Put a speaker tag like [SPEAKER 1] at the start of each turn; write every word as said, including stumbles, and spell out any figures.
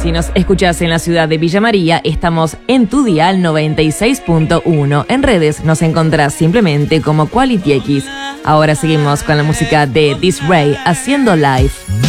[SPEAKER 1] Si nos escuchás en la ciudad de Villa María, estamos en tu dial noventa y seis punto uno. En redes nos encontrás simplemente como Quality X. Ahora seguimos con la música de This Ray haciendo live.